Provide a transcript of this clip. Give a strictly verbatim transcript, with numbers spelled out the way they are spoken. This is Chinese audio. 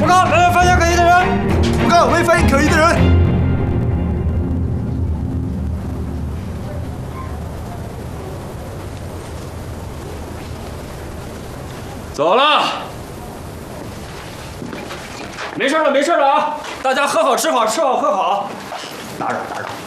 报告，没有发现可疑的人。报告，没发现可疑的人。 走了。没事了，没事了啊！大家喝好吃好，吃好喝好。打扰打扰。